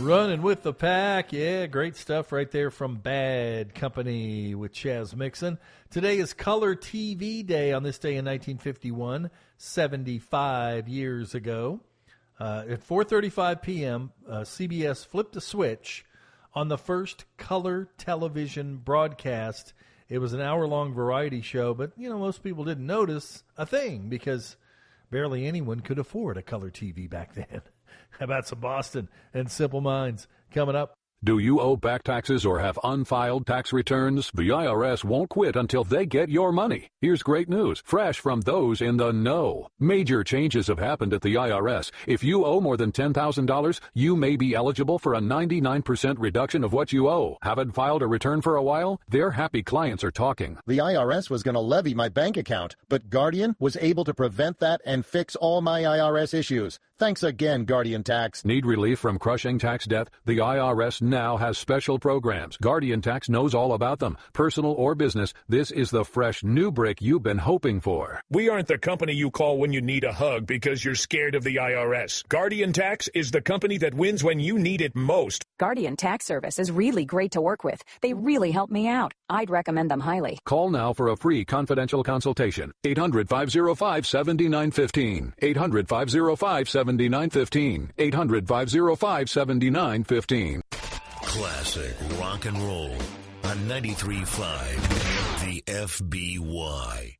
Running with the Pack. Yeah, great stuff right there from Bad Company with Chaz Mixon. Today is Color TV Day on this day in 1951, 75 years ago. At 4:35 p.m., CBS flipped a switch on the first color television broadcast. It was an hour-long variety show, but, most people didn't notice a thing because barely anyone could afford a color TV back then. How about some Boston and Simple Minds coming up? Do you owe back taxes or have unfiled tax returns? The IRS won't quit until they get your money. Here's great news, fresh from those in the know. Major changes have happened at the IRS. If you owe more than $10,000, you may be eligible for a 99% reduction of what you owe. Haven't filed a return for a while? Their happy clients are talking. The IRS was going to levy my bank account, but Guardian was able to prevent that and fix all my IRS issues. Thanks again, Guardian Tax. Need relief from crushing tax debt? The IRS now has special programs. Guardian Tax knows all about them. Personal or business, this is the fresh new brick you've been hoping for. We aren't the company you call when you need a hug because you're scared of the IRS. Guardian Tax is the company that wins when you need it most. Guardian Tax Service is really great to work with. They really help me out. I'd recommend them highly. Call now for a free confidential consultation. 800-505-7915. 800-505-7915. 800-505-7915. Classic rock and roll on 93.5 The FBY.